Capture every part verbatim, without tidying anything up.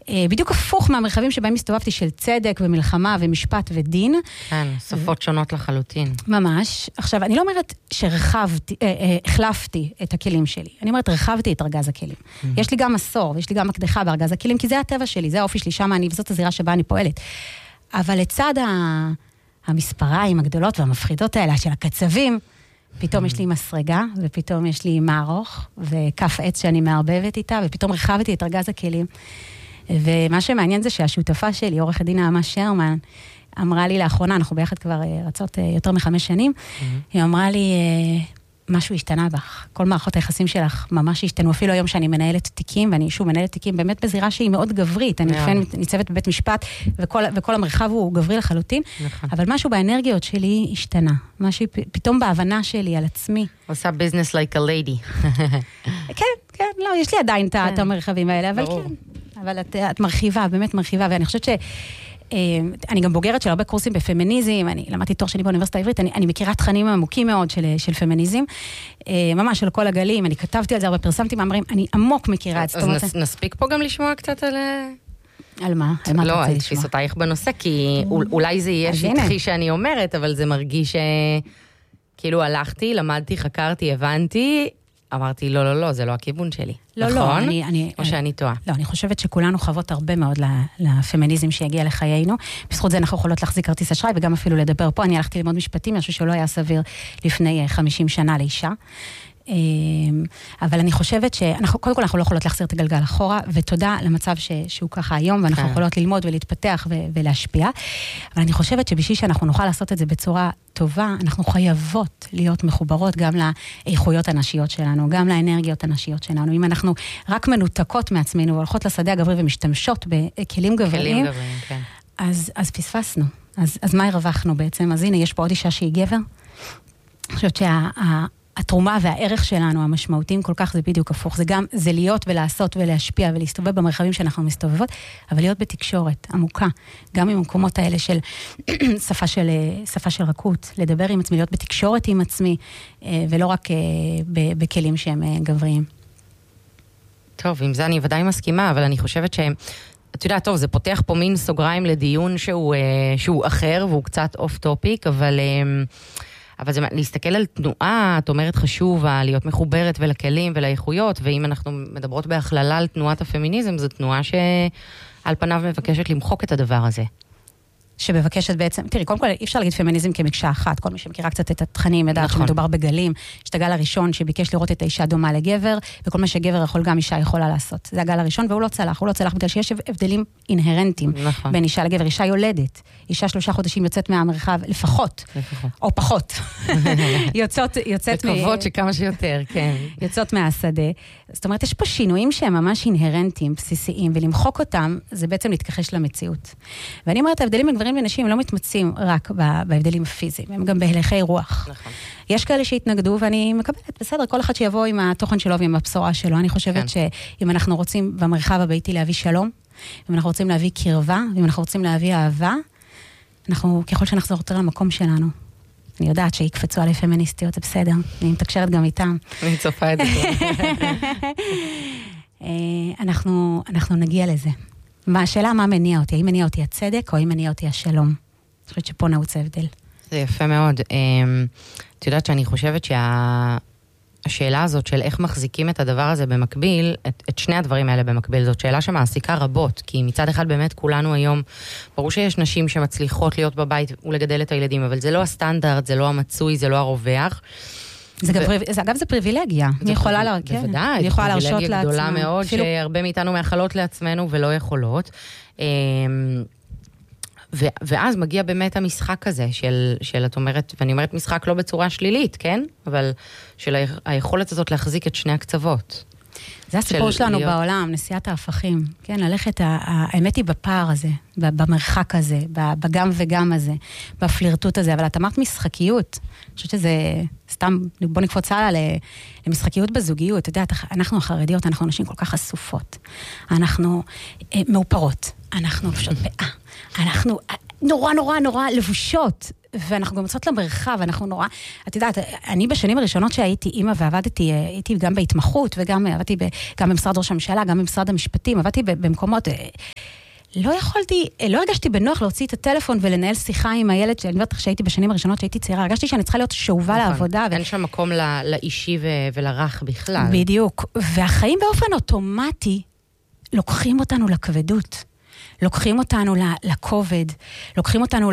בדיוק הפוך מהמרחבים שבהם הסתובבתי של צדק ומלחמה ומשפט ודין. כן, שפות שונות לחלוטין. ממש. עכשיו, אני לא אומרת שרחבתי, החלפתי את הכלים שלי. אני אומרת, רחבתי את ארגז הכלים. יש לי גם מסור, ויש לי גם מקדחה בארגז הכלים, כי זה הטבע שלי, זה האופי שלי, שם אני, וזאת הזירה שבה אני פועלת. אבל לצד המספריים הגדולות והמפחידות האלה של הקצבים, פתאום יש לי מסרגה, ופתאום יש לי מערוך, וכף עץ שאני מערבבת איתה, ופתאום רחבתי את ארגז הכלים. ומה שמעניין זה שהשותפה שלי, עורך הדין נעמה שרמן, אמרה לי לאחרונה, אנחנו ביחד כבר רצות יותר מחמש שנים, היא אמרה לי, משהו השתנה בך, כל מערכות היחסים שלך ממש השתנו, אפילו היום שאני מנהלת תיקים, ואני שוב מנהלת תיקים באמת בזירה שהיא מאוד גברית, אני לפעמים ניצבת בבית משפט, וכל, וכל המרחב הוא גברי לחלוטין, אבל משהו באנרגיות שלי השתנה, משהו פתאום בהבנה שלי על עצמי. עושה business like a lady. כן, כן, לא, יש לי עדיין את המרחבים האלה, אבל כן, אבל את, את מרחיבה, באמת מרחיבה, ואני חושבת ש... אני גם בוגרת של הרבה קורסים בפמיניזם, אני למדתי תואר שני באוניברסיטה העברית, אני, אני מכירה תכנים עמוקים מאוד של, של פמיניזם, ממש של כל הגלים, אני כתבתי על זה הרבה, פרסמתי מאמרים, אני עמוק מכירה את זה. אז נס, נספיק פה גם לשמוע קצת על... על מה? על מה לא, על תפיסותייך בנושא, כי אולי זה יהיה שטחי שאני אומרת, אבל זה מרגיש שכאילו הלכתי, למדתי, חקרתי, הבנתי, אמרתי, לא, לא, לא, זה לא הכיוון שלי. לא, נכון? לא, אני, אני, או שאני טועה? לא, אני חושבת שכולנו חוות הרבה מאוד לפמיניזם שיגיע לחיינו. בזכות זה אנחנו יכולות להחזיק כרטיס אשראי, וגם אפילו לדבר פה. אני הלכתי ללמוד משפטים, משהו שלא היה סביר לפני חמישים שנה לאישה. אבל אני חושבת שאנחנו, קודם כל אנחנו לא יכולות להחזיר את הגלגל אחורה, ותודה למצב ש, שהוא ככה היום, ואנחנו יכולות ללמוד ולהתפתח ו, ולהשפיע. אבל אני חושבת שבשביל שאנחנו נוכל לעשות את זה בצורה טובה, אנחנו חייבות להיות מחוברות גם לאיכויות הנשיות שלנו, גם לאנרגיות הנשיות שלנו. אם אנחנו רק מנותקות מעצמנו, והולכות לשדה הגברי ומשתמשות בכלים גבריים, גבריים, כן. אז, אז פספסנו. אז, אז מה הרווחנו בעצם? אז הנה, יש פה עוד אישה שהיא גבר. אני חושבת שה... התרומה והערך שלנו, המשמעותיים כל כך, זה בדיוק הפוך. זה גם, זה להיות ולעשות ולהשפיע ולהסתובב במרחבים שאנחנו מסתובבות, אבל להיות בתקשורת עמוקה, גם עם המקומות האלה של שפה של, שפה של רכות, לדבר עם עצמי, להיות בתקשורת עם עצמי, ולא רק בכלים שהם גבריים. טוב, עם זה אני ודאי מסכימה, אבל אני חושבת שהם, את יודעת, טוב, זה פותח פה מין סוגריים לדיון שהוא, שהוא אחר, והוא קצת אוף טופיק, אבל... אבל זה להסתכל על תנועה, את אומרת חשוב, להיות מחוברת ולכלים ולאיכויות, ואם אנחנו מדברות בהכללה על תנועת הפמיניזם, זו תנועה שעל פניו מבקשת למחוק את הדבר הזה. שמבקשת בעצם, תראי, קודם כל אי אפשר להגיד פמיניזם כמקשה אחת, כל מי שמכירה קצת את התכנים, ידע נכון. שמדובר בגלים, יש את הגל הראשון שביקש לראות את האישה דומה לגבר, וכל מה שגבר יכול גם אישה יכולה לעשות. זה הגל הראשון, והוא לא צלח, הוא לא צלח בגלל שיש הבדלים אינהרנטיים נכון. בין אישה לגבר. אישה יולדת, אישה שלושה חודשים יוצאת מהמרחב, לפחות, לפחות. או פחות. יוצאות, יוצאת מקוות שכמה שיותר, כן. יוצאות מהשדה. זאת אומרת, יש פה שינויים שהם ממש אינהרנטיים, בסיסיים, ולמחוק אותם, זה בעצם להתכחש למציאות. ואני אומרת, ההבדלים בין גברים ונשים לא מתמצים רק בהבדלים הפיזיים, הם גם בהלכי רוח. נכון. יש כאלה שהתנגדו, ואני מקבלת, בסדר, כל אחד שיבוא עם התוכן שלו ועם הבשורה שלו. אני חושבת כן. שאם אנחנו רוצים במרחב הביתי להביא שלום, אם אנחנו רוצים להביא קרבה, אם אנחנו רוצים להביא אהבה, אנחנו, ככל שנחזור יותר למקום שלנו, אני יודעת שיקפצו עלי פמיניסטיות, זה בסדר, אני מתקשרת גם איתם. אני צופה את זה. אנחנו, אנחנו נגיע לזה. מה השאלה, מה מניע אותי? האם מניע אותי הצדק, או האם מניע אותי השלום? אני חושבת שפה נעוץ ההבדל. זה יפה מאוד. את יודעת שאני חושבת שהשאלה הזאת של איך מחזיקים את הדבר הזה במקביל, את, את שני הדברים האלה במקביל, זאת שאלה שמעסיקה רבות, כי מצד אחד באמת כולנו היום, ברור שיש נשים שמצליחות להיות בבית ולגדל את הילדים, אבל זה לא הסטנדרט, זה לא המצוי, זה לא הרווח. זה גם, זה, אגב, זה פריבילגיה. אני יכולה לה, כן. בוודאי, אני יכולה להרשות פריבילגיה לעצמה. גדולה מאוד, אפילו... שהרבה מאיתנו מאחלות לעצמנו ולא יכולות. ו- ואז מגיע באמת המשחק הזה, של, של את אומרת, ואני אומרת משחק לא בצורה שלילית, כן? אבל של היכולת הזאת להחזיק את שני הקצוות. זה הסיפור שלנו להיות... בעולם, נשיאת ההפכים. כן, ללכת, האמת היא בפער הזה, במרחק הזה, בגם וגם הזה, בפלירטוט הזה, אבל את אמרת משחקיות. אני חושבת שזה סתם, בוא נקפוץ הלאה למשחקיות בזוגיות. אתה יודע, אנחנו החרדיות, אנחנו נשים כל כך אסופות. אנחנו אה, מאופרות. אנחנו לבשות פאה. אנחנו נורא נורא נורא לבושות. ואנחנו גם יוצאות למרחב, אנחנו נורא, את יודעת, אני בשנים הראשונות שהייתי אימא ועבדתי, הייתי גם בהתמחות, וגם עבדתי גם במשרד ראש הממשלה, גם במשרד המשפטים, עבדתי במקומות, לא יכולתי, לא הרגשתי בנוח להוציא את הטלפון ולנהל שיחה עם הילד, שאני יודעת שהייתי בשנים הראשונות שהייתי צעירה, הרגשתי שאני צריכה להיות שאובה לעבודה. אין שם מקום לאישי ולרך בכלל. בדיוק, והחיים באופן אוטומטי לוקחים אותנו לכבדות. לוקחים אותנו לכובד, לוקחים אותנו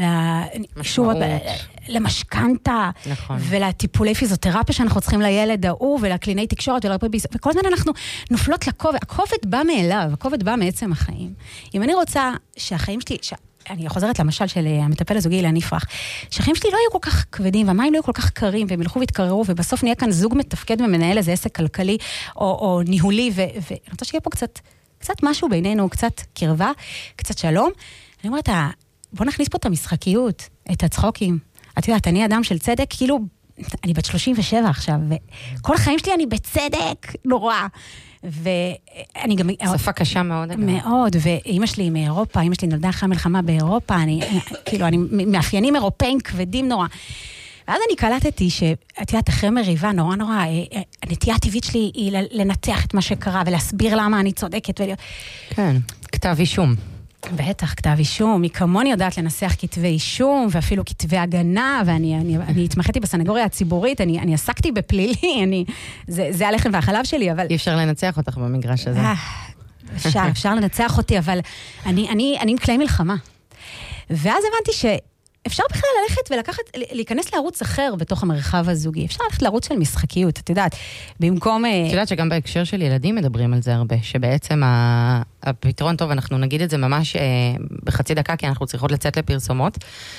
למשכנתה, ולטיפולי פיזיותרפיה שאנחנו צריכים לילד ההוא, ולקליני תקשורת, וכל הזמן אנחנו נופלות לכובד. הכובד בא מאליו, הכובד בא מעצם החיים. אם אני רוצה שהחיים שלי, אני חוזרת למשל של המטפל הזוגי אילן יפרח, שהחיים שלי לא יהיו כל כך כבדים, והמים לא יהיו כל כך קרים, והם ילכו והתקררו, ובסוף נהיה כאן זוג מתפקד ומנהל איזה עסק כלכלי, או ניהולי, ואני רוצה שיהיה פה קצת קצת משהו בינינו, קצת קרבה, קצת שלום. אני אומרת, בוא נכניס פה את המשחקיות, את הצחוקים. את יודעת, אני אדם של צדק, כאילו, אני בת שלושים ושבע עכשיו, וכל החיים שלי אני בצדק נורא. ואני גם... שפה קשה מאוד. מאוד, ואמא שלי מאירופה, אמא שלי נולדה אחרי המלחמה באירופה, אני, כאילו, אני מאפיינים אירופאים כבדים נורא. ואז אני קלטתי שאת יודעת, אחרי מריבה נורא נורא, הנטייה הטבעית שלי היא לנתח את מה שקרה, ולהסביר למה אני צודקת. כן, כתב אישום. בטח, כתב אישום. היא כמוני יודעת לנסח כתבי אישום, ואפילו כתבי הגנה, ואני אני, אני התמחיתי בסנגוריה הציבורית, אני, אני עסקתי בפלילי, אני, זה, זה הלחם והחלב שלי, אבל... אי אפשר לנצח אותך במגרש הזה. אפשר, אפשר לנצח אותי, אבל אני, אני, אני עם כלי מלחמה. ואז הבנתי ש... אפשר בכלל ללכת ולקחת, להיכנס לערוץ אחר בתוך המרחב הזוגי. אפשר ללכת לערוץ של משחקיות, את יודעת, במקום... את יודעת שגם בהקשר של ילדים מדברים על זה הרבה, שבעצם הפתרון טוב, אנחנו נגיד את זה ממש בחצי דקה, כי אנחנו צריכות לצאת לפרסומות,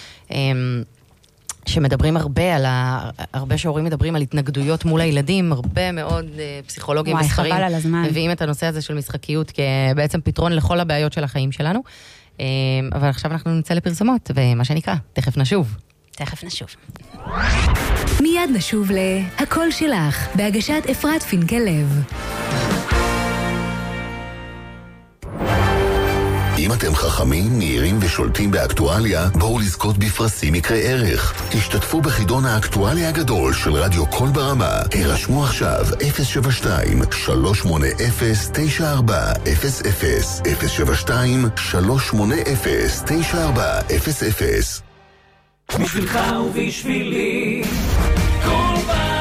שמדברים הרבה על ה... הרבה שהורים מדברים על התנגדויות מול הילדים, הרבה מאוד פסיכולוגים וספרים, מביאים את הנושא הזה של משחקיות כבעצם פתרון לכל הבעיות של החיים שלנו. אבל עכשיו אנחנו נמצא לפרסומות, ומה שנקרא, תכף נשוב. תכף נשוב. מיד נשוב להכל שלך, בהגשת אפרת פינקל לב. אם אתם חכמים, מהירים ושולטים באקטואליה, בואו לזכות בפרסים יקרי ערך. השתתפו בחידון האקטואליה הגדול של רדיו קול ברמה. הרשמו עכשיו אפס שבע שתיים שלוש שמונה אפס תשע ארבע אפס אפס אפס שבע שתיים שלוש שמונה אפס תשע ארבע אפס אפס. בשבילך ובשבילי קול ברמה.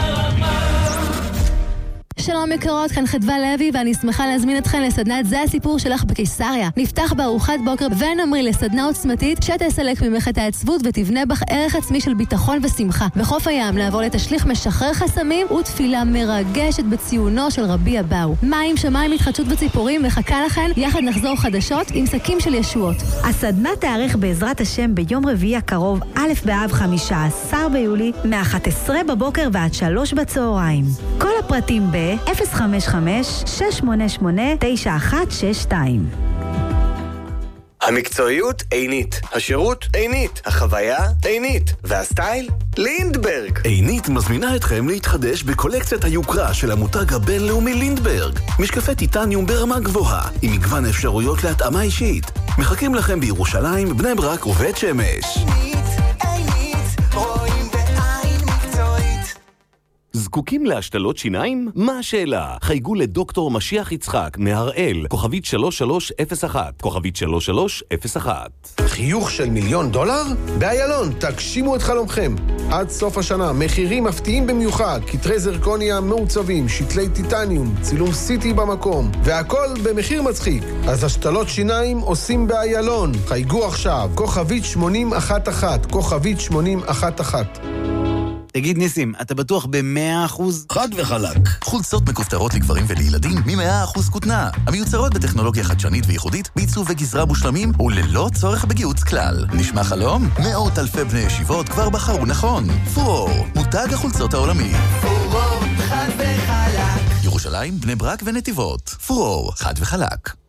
שלום יקרות, כאן חדווה לוי, ואני שמחה להזמין אתכן לסדנת זה הסיפור שלך בקיסריה. נפתח בארוחת בוקר ונמריא לסדנה עוצמתית שתסלק ממך את העצבות ותבנה בך ערך עצמי של ביטחון ושמחה. בחוף הים לעבור לתשליך משחרר חסמים ותפילה מרגשת בציונו של רבי אבאו. מים, שמיים, התחדשות וציפורים מחכה לכן, יחד נחזור חדשות עם שקים של ישועות. הסדנה תארך בעזרת השם ביום רביעי הקרוב, א' באב חמישה עשר ביולי, מ-אחת עשרה בבוקר ועד שלוש בצהריים. כל הפרטים ב אפס חמש חמש שש שמונה שמונה תשע אחת שש שתיים. המקצועיות עינית, השירות עינית, החוויה עינית, והסטייל לינדברג. עינית מזמינה אתכם להתחדש בקולקציית היוקרה של המותג הבינלאומי לינדברג. משקפי טיטניום ברמה גבוהה, עם מגוון אפשרויות להתאמה אישית. מחכים לכם בירושלים, בני ברק ובית שמש. עינית, עינית, רואים בעין מקצועית. זקוקים להשתלות שיניים? מה השאלה? חייגו לדוקטור משיח יצחק מהראל, כוכבית שלוש שלוש אפס אחת, כוכבית שלוש שלוש אפס אחת. חיוך של מיליון דולר? באיילון, תגשימו את חלומכם. עד סוף השנה, מחירים מפתיעים במיוחד, כתרי זרקוניה מעוצבים, שתלי טיטניום, צילום סיטי במקום, והכל במחיר מצחיק. אז השתלות שיניים עושים באיילון. חייגו עכשיו, כוכבית שמונים אחת אחת, כוכבית שמונים אחת אחת. תגיד ניסים, אתה בטוח ב-מאה אחוז? חד וחלק. חולצות מכופתרות לגברים ולילדים מ-מאה אחוז כותנה. המיוצרות בטכנולוגיה חדשנית וייחודית, בעיצוב וגזרה מושלמים וללא צורך בגיוץ כלל. נשמע חלום? מאות אלפי בני ישיבות כבר בחרו נכון. פורור, מותג החולצות העולמי. פורור, חד וחלק. ירושלים, בני ברק ונתיבות. פורור, חד וחלק.